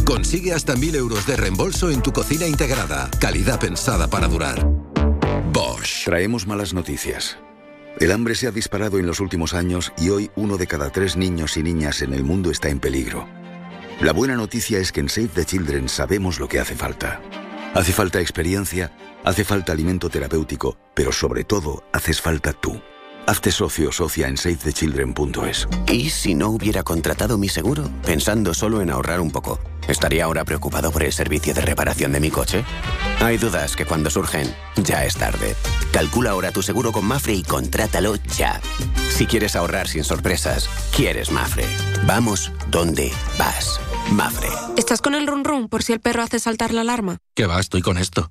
Consigue hasta 1.000 euros de reembolso en tu cocina integrada. Calidad pensada para durar. Bosch. Traemos malas noticias. El hambre se ha disparado en los últimos años y hoy 1 de cada 3 niños y niñas en el mundo está en peligro. La buena noticia es que en Save the Children sabemos lo que hace falta. Hace falta experiencia, hace falta alimento terapéutico, pero sobre todo haces falta tú. Hazte socio o socia en SaveTheChildren.es. ¿Y si no hubiera contratado mi seguro? Pensando solo en ahorrar un poco. ¿Estaría ahora preocupado por el servicio de reparación de mi coche? Hay dudas que cuando surgen, ya es tarde. Calcula ahora tu seguro con Mapfre y contrátalo ya. Si quieres ahorrar sin sorpresas, quieres Mapfre. Vamos donde vas. Mapfre. ¿Estás con el run run por si el perro hace saltar la alarma? ¿Qué va? Estoy con esto.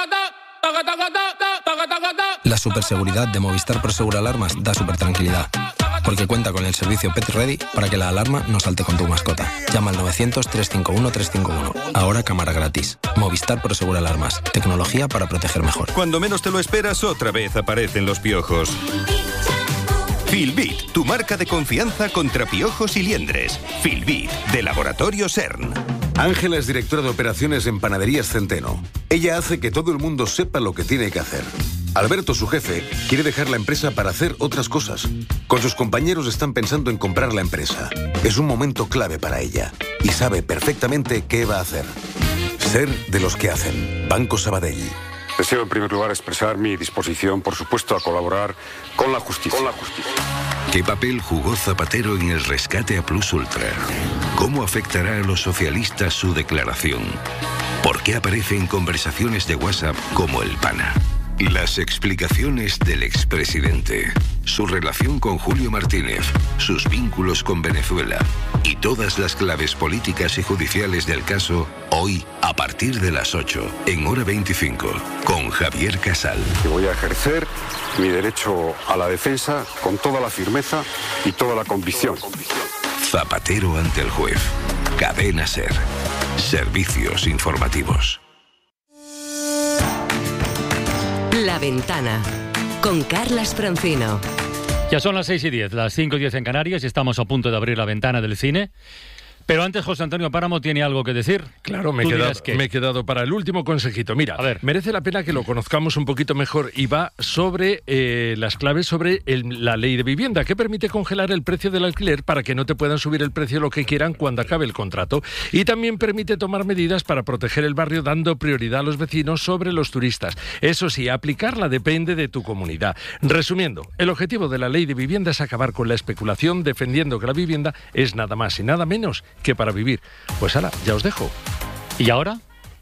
La superseguridad de Movistar Prosegur Alarmas da super tranquilidad, porque cuenta con el servicio Pet Ready para que la alarma no salte con tu mascota. Llama al 900-351-351. Ahora cámara gratis. Movistar Prosegur Alarmas. Tecnología para proteger mejor. Cuando menos te lo esperas, otra vez aparecen los piojos. Filbit, tu marca de confianza contra piojos y liendres. Filbit, de Laboratorio CERN. Ángela es directora de operaciones en Panaderías Centeno. Ella hace que todo el mundo sepa lo que tiene que hacer. Alberto, su jefe, quiere dejar la empresa para hacer otras cosas. Con sus compañeros están pensando en comprar la empresa. Es un momento clave para ella y sabe perfectamente qué va a hacer. Ser de los que hacen. Banco Sabadell. Deseo en primer lugar expresar mi disposición, por supuesto, a colaborar con la justicia. ¿Qué papel jugó Zapatero en el rescate a Plus Ultra? ¿Cómo afectará a los socialistas su declaración? ¿Por qué aparece en conversaciones de WhatsApp como el pana? Las explicaciones del expresidente, su relación con Julio Martínez, sus vínculos con Venezuela y todas las claves políticas y judiciales del caso, hoy a partir de las 8, en Hora 25, con Javier Casal. Y voy a ejercer mi derecho a la defensa con toda la firmeza y toda la convicción. Zapatero ante el juez. Cadena SER. Servicios informativos. La Ventana, con Carlas Francino. Ya son las 6:10, las 5:10 en Canarias y estamos a punto de abrir la ventana del cine. Pero antes José Antonio Páramo tiene algo que decir. Claro, me he quedado para el último consejito. Mira, merece la pena que lo conozcamos un poquito mejor y va sobre las claves sobre la ley de vivienda, que permite congelar el precio del alquiler para que no te puedan subir el precio lo que quieran cuando acabe el contrato. Y también permite tomar medidas para proteger el barrio dando prioridad a los vecinos sobre los turistas. Eso sí, aplicarla depende de tu comunidad. Resumiendo, el objetivo de la ley de vivienda es acabar con la especulación defendiendo que la vivienda es nada más y nada menos que para vivir. Pues ahora, ya os dejo. ¿Y ahora?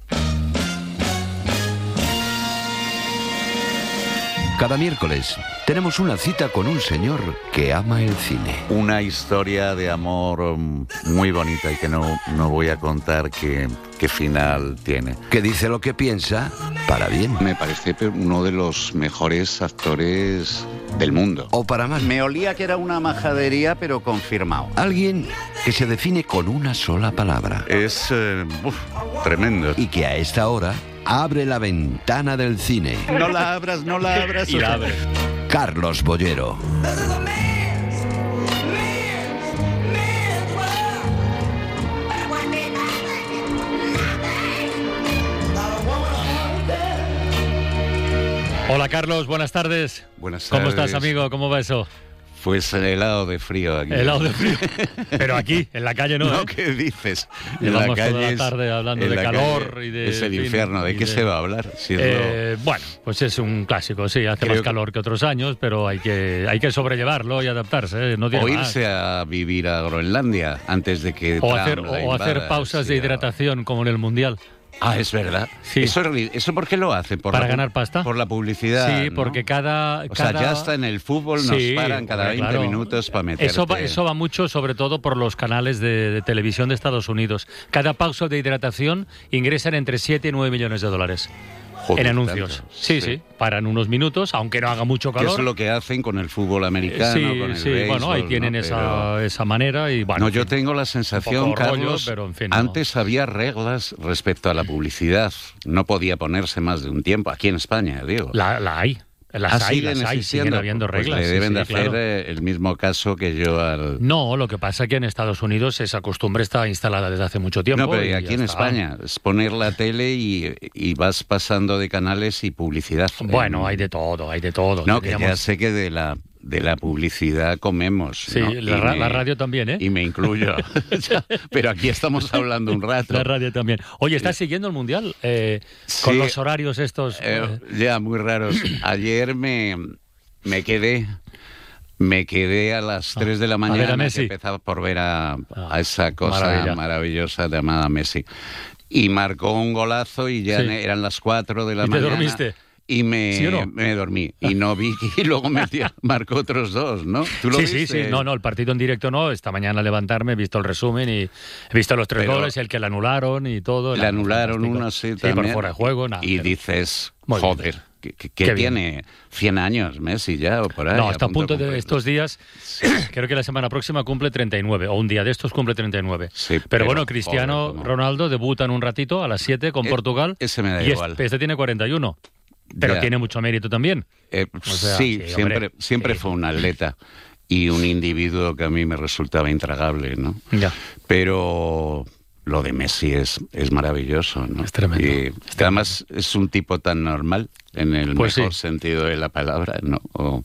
Cada miércoles tenemos una cita con un señor que ama el cine. Una historia de amor muy bonita y que no voy a contar qué final tiene. Que dice lo que piensa para bien. Me parece uno de los mejores actores del mundo. O para mal. Me olía que era una majadería, pero confirmado. Alguien que se define con una sola palabra. Es tremendo. Y que a esta hora abre la ventana del cine. No la abras. Y la abre. Carlos Bollero. Hola Carlos, buenas tardes. Buenas tardes. ¿Cómo estás, amigo? ¿Cómo va eso? Pues helado de frío aquí. Helado de frío. Pero aquí, en la calle no. No, ¿qué dices? Llevamos toda la tarde hablando de calor y de... Es el infierno. ¿De qué se va a hablar? Si Bueno, pues es un clásico, sí. Hace más calor que otros años, pero hay que sobrellevarlo y adaptarse. No tiene o irse a vivir a Groenlandia antes de que o hacer pausas de hidratación como en el Mundial. Ah, es verdad. Sí. ¿Eso por qué lo hace? ¿Para ganar pasta? Por la publicidad. Sí, porque O sea, ya está en el fútbol, nos paran cada 20 minutos para meterte. Eso va mucho, sobre todo por los canales de televisión de Estados Unidos. Cada pausa de hidratación ingresan entre 7 y 9 millones de dólares. Joder, en anuncios. Tanto. Sí. Paran unos minutos, aunque no haga mucho calor. Que es lo que hacen con el fútbol americano, con el béisbol, bueno, ahí tienen esa manera y bueno. No, yo tengo la sensación, Carlos, pero en fin, antes había reglas respecto a la publicidad. No podía ponerse más de un tiempo, aquí en España, digo. La hay. Las hay, siguen habiendo reglas. Pues le deben de hacer claro. El mismo caso que yo al... No, lo que pasa es que en Estados Unidos esa costumbre está instalada desde hace mucho tiempo. No, pero aquí en España es poner la tele y vas pasando de canales y publicidad. Bueno, hay de todo. No, que ya sé que de la publicidad comemos. Sí, ¿no? la radio también, ¿eh? Y me incluyo. Pero aquí estamos hablando un rato. La radio también. Oye, ¿estás siguiendo el Mundial? Con los horarios estos... Ya, muy raros. Ayer me quedé a las 3 de la mañana, que empezaba por ver a esa cosa maravillosa llamada Messi. Y marcó un golazo y ya eran las 4 de la mañana. ¿Y te dormiste? Y me dormí. Y no vi que luego marcó otros 2, ¿no? ¿Tú lo viste? Sí. No, el partido en directo no. Esta mañana levantarme, he visto el resumen y he visto los 3 goles, el que le anularon y todo. Le anularon uno, sí, también. Por fuera de juego. Nada, y dices, joder, que tiene 100 años Messi ya o por ahí. No, está a punto de estos días. Sí. Creo que la semana próxima cumple 39, o un día de estos cumple 39. Sí, pero bueno, Cristiano Ronaldo debuta en un ratito a las 7 con Portugal. Ese me da igual. Este tiene 41. Pero tiene mucho mérito también. Sí, siempre fue un atleta y un individuo que a mí me resultaba intragable, ¿no? Ya. Pero lo de Messi es maravilloso, ¿no? Es tremendo. Y además es un tipo tan normal, en el mejor sentido de la palabra, ¿no? O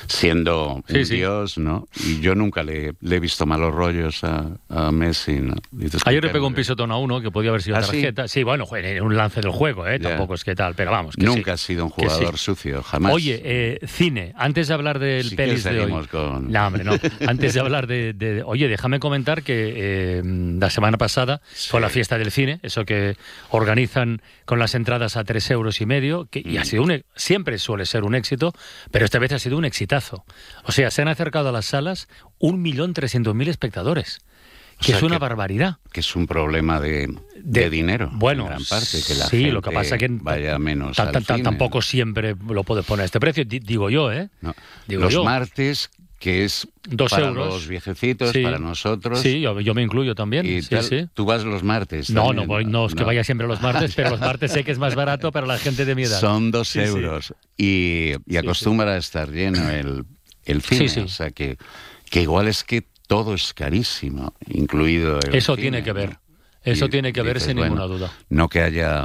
siendo un dios, ¿no? Y yo nunca le he visto malos rollos a Messi, ¿no? Ayer le pegó un pisotón a uno que podía haber sido tarjeta. Sí, bueno, en un lance del juego, tampoco es que tal, pero vamos. Que nunca ha sido un jugador sucio, jamás. Oye, cine, antes de hablar del pelis de hoy... No, hombre, no. Antes de hablar de... Oye, déjame comentar que la semana pasada fue la fiesta del cine, eso que organizan con las entradas a 3,5 €, y ha sido siempre suele ser un éxito, pero esta vez ha sido un exitazo. O sea, se han acercado a las salas 1.300.000 espectadores, que es una barbaridad. Que es un problema de dinero, bueno, en gran parte, que la gente lo que pasa es que vaya menos al cine. Tampoco siempre lo puedes poner a este precio, digo yo, ¿eh? No. Los martes, que es 2 para euros. Los viejecitos, para nosotros. Sí, yo me incluyo también. Y sí. ¿Tú vas los martes? No es que vaya siempre los martes, pero los martes sé que es más barato para la gente de mi edad. Son 2 euros. Y acostumbra a estar lleno el cine. Sí. O sea, que igual es que todo es carísimo, incluido el Eso cine, tiene que ver. ¿no? Eso tiene que ver sin ninguna duda. No que haya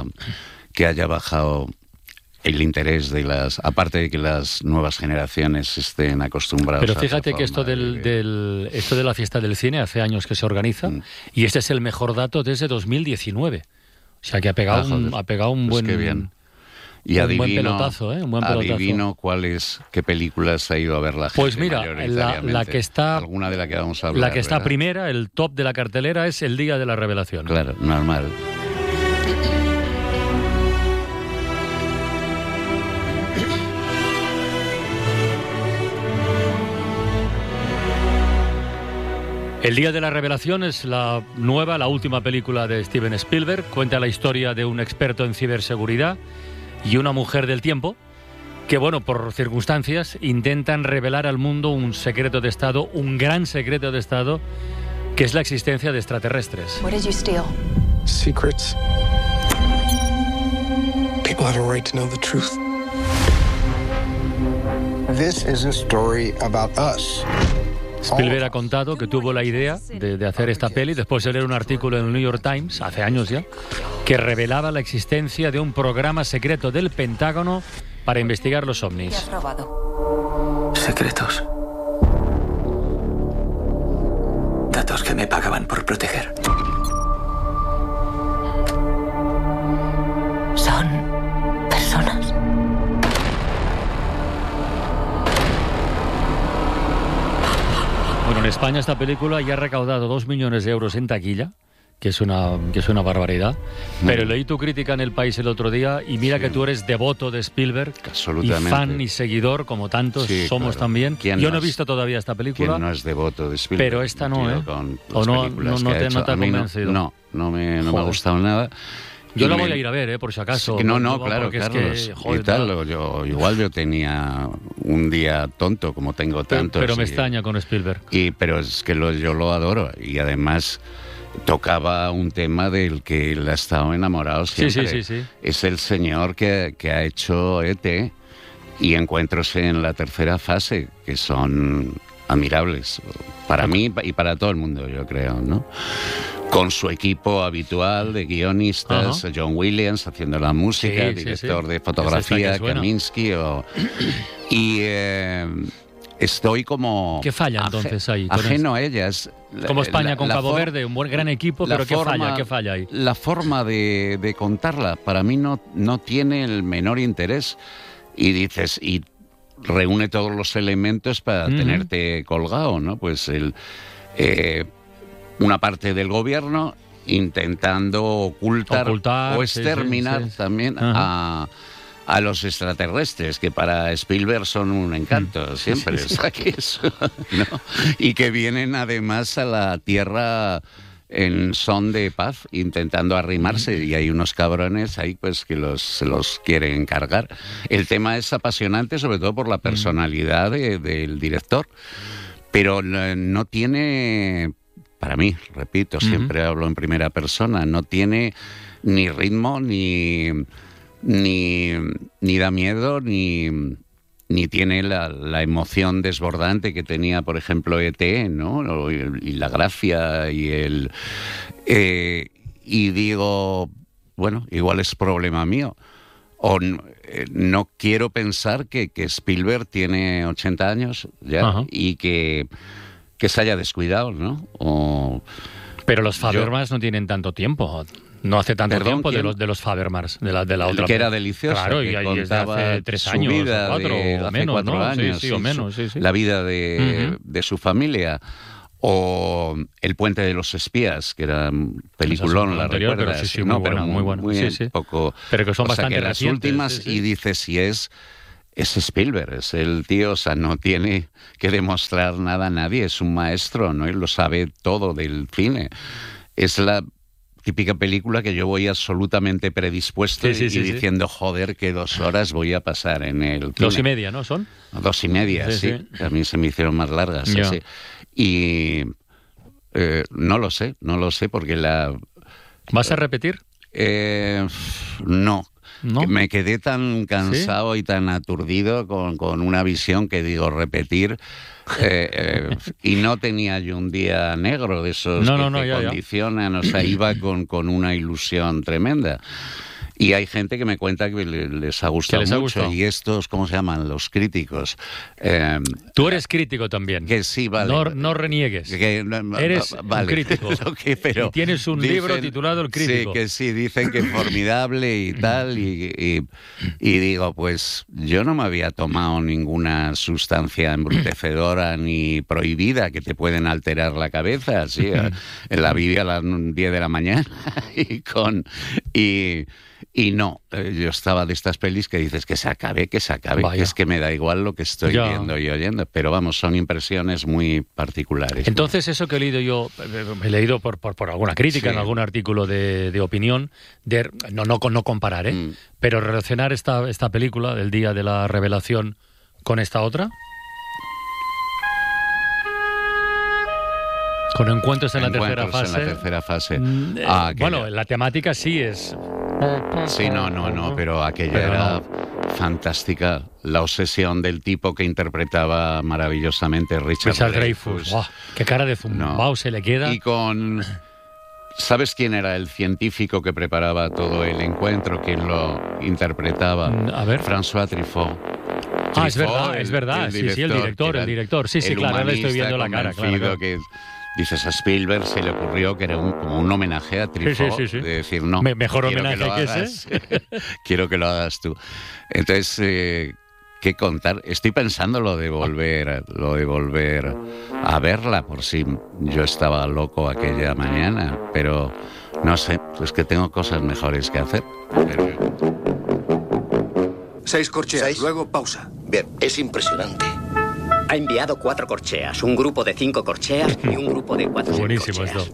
bajado el interés de aparte de que las nuevas generaciones estén acostumbradas. Pero fíjate que esto esto de la fiesta del cine hace años que se organiza y este es el mejor dato desde 2019. O sea que ha pegado un buen... Qué bien. Y un buen pelotazo, un buen pelotazo. Adivino qué películas ha ido a ver la gente. Pues mira, la que está... Alguna de la que vamos a hablar. La que está ¿verdad? Primera, el top de la cartelera es El Día de la Revelación. Claro, normal. El Día de la Revelación es la última película de Steven Spielberg. Cuenta la historia de un experto en ciberseguridad y una mujer del tiempo que, bueno, por circunstancias, intentan revelar al mundo un secreto de Estado, un gran secreto de Estado, que es la existencia de extraterrestres. What did you steal? Secrets. People have a right to know the truth. This is a story about us. Spielberg ha contado que tuvo la idea de hacer esta peli después de leer un artículo en el New York Times, hace años ya, que revelaba la existencia de un programa secreto del Pentágono para investigar los ovnis. ¿Qué has robado? Secretos. Datos que me pagaban por proteger. Son personas. Bueno, en España esta película ya ha recaudado 2 millones de euros en taquilla, que es una barbaridad. Pero leí tu crítica en El País el otro día y mira que tú eres devoto de Spielberg. Absolutamente. Y fan y seguidor, como tantos somos también. Yo no he visto todavía esta película. ¿Quién no es devoto de Spielberg? Pero esta no, ¿eh? ¿O no te ha convencido? No me ha gustado nada. Yo la voy a ir a ver, por si acaso. No, claro, Carlos. Es que, yo tenía un día tonto, como tengo tantos. Pero me extraña con Spielberg. Pero es que yo lo adoro. Y además tocaba un tema del que él ha estado enamorado siempre. Sí. Es el señor que ha hecho E.T. y encuentros en la tercera fase que son admirables para mí y para todo el mundo, yo creo, ¿no? Con su equipo habitual de guionistas, John Williams haciendo la música, director de fotografía, Kaminsky, y estoy como... ¿Qué falla entonces ahí? Ajeno a ellas. Como España con Cabo Verde, un buen gran equipo, pero ¿qué falla ahí? La forma de contarla, para mí no tiene el menor interés. Y dices, y reúne todos los elementos para tenerte colgado, ¿no? Pues una parte del gobierno intentando ocultar o exterminar también a los extraterrestres, que para Spielberg son un encanto siempre, ¿no? Y que vienen además a la Tierra en son de paz, intentando arrimarse, y hay unos cabrones ahí pues que se los quieren cargar. El tema es apasionante, sobre todo por la personalidad del director, pero no tiene, para mí, repito, siempre hablo en primera persona, no tiene ni ritmo, ni da miedo, ni tiene la emoción desbordante que tenía, por ejemplo, E.T., ¿no? Y la gracia y y digo, bueno, igual es problema mío. O no quiero pensar que Spielberg tiene 80 años ya y que se haya descuidado, ¿no? Pero los Fabelmans no tienen tanto tiempo. No hace tanto tiempo de los Fabelmans, de la otra. Que era delicioso. Claro, y desde hace 3 años, vida 4 o menos, 4 ¿no? años, sí, o menos, sí. La vida de su familia. O El puente de los espías, que era peliculón, la recuerdas. Pero sí, muy buena. Poco, pero que son bastante las últimas, y dices, si es Spielberg, es el tío, o sea, no tiene que demostrar nada a nadie, es un maestro, ¿no? Él lo sabe todo del cine. Es la típica película que yo voy absolutamente predispuesto y diciendo, joder, que 2 horas voy a pasar en el cine. 2:30, ¿no? ¿Son? 2:30, sí. A mí se me hicieron más largas. Sí. Y no lo sé, porque ¿Vas a repetir? No. Me quedé tan cansado y tan aturdido con una visión que digo, repetir... y no tenía yo un día negro de esos que te condicionan, o sea, iba con una ilusión tremenda. Y hay gente que me cuenta que les ha gustado mucho. Y estos, ¿cómo se llaman? Los críticos. Tú eres crítico también. Que sí, vale. No reniegues. Eres un crítico. Pero y tienes un libro titulado El crítico. Sí, que sí, dicen que es formidable y tal. Y digo, pues yo no me había tomado ninguna sustancia embrutecedora ni prohibida que te pueden alterar la cabeza. Sí, en la vi a las 10 de la mañana y no, yo estaba de estas pelis que dices que se acabe, Vaya. Es que me da igual lo que estoy viendo y oyendo, pero vamos, son impresiones muy particulares. Entonces, eso que he leído yo, he leído por alguna crítica, en algún artículo de opinión, no comparar, pero relacionar esta película del día de la revelación con esta otra. Con encuentros en la tercera fase. Bueno, la temática sí es... Sí, no, pero aquella era fantástica. La obsesión del tipo que interpretaba maravillosamente Richard Dreyfuss. ¡Wow! ¡Qué cara de zumbao se le queda! Y con... ¿Sabes quién era el científico que preparaba todo el encuentro? ¿Quién lo interpretaba? A ver. François Truffaut. Es verdad. Sí, el director. Sí, claro, ahora le estoy viendo la cara. Claro. Que dices, a Spielberg se le ocurrió que era como un homenaje a Truffaut. Sí. De decir, no, mejor homenaje que ese. Quiero que lo hagas tú. Entonces, ¿qué contar? Estoy pensando lo de volver a verla, por si yo estaba loco aquella mañana, pero no sé, es que tengo cosas mejores que hacer. 6 corcheas, 6. Luego pausa. Bien, es impresionante. Ha enviado 4 corcheas, un grupo de 5 corcheas y un grupo de 4 corcheas. Buenísimo esto.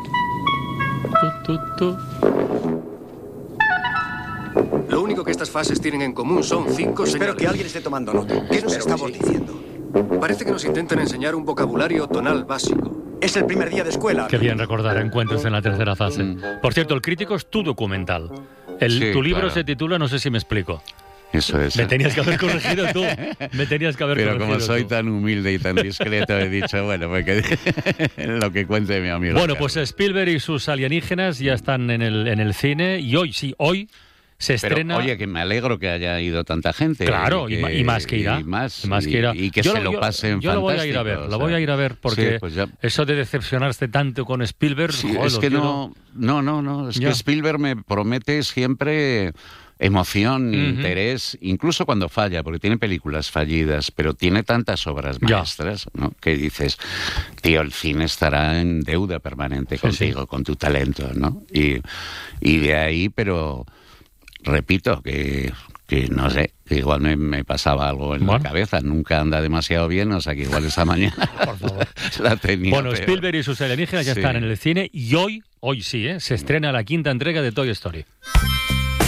Lo único que estas fases tienen en común son 5 señales. Espero que alguien esté tomando nota. ¿Qué nos estamos diciendo? Parece que nos intentan enseñar un vocabulario tonal básico. Es el primer día de escuela. Qué bien recordar encuentros en la tercera fase. Por cierto, El crítico es tu documental. Tu libro se titula, no sé si me explico. Eso es. Me tenías que haber corregido tú. Pero como soy tan humilde y tan discreto, he dicho, bueno, pues que lo que cuente mi amigo. Bueno, pues Spielberg y sus alienígenas ya están en el cine y hoy se estrena... Pero, oye, que me alegro que haya ido tanta gente. Claro, y más que irá. Y que se lo pasen yo fantástico. Lo voy a ir a ver, lo voy a ir a ver, porque sí, pues eso de decepcionarse tanto con Spielberg... Sí, es que no, es que Spielberg me promete siempre emoción, interés, incluso cuando falla, porque tiene películas fallidas, pero tiene tantas obras maestras, ¿no? Que dices, tío, el cine estará en deuda permanente contigo, con tu talento, ¿no? Y de ahí, pero repito, que no sé, que igual me pasaba algo en la cabeza, nunca anda demasiado bien, o sea que igual esa mañana por favor. La tenía. Bueno, peor. Spielberg y sus alienígenas ya están en el cine y hoy sí, se estrena la 5ª entrega de Toy Story.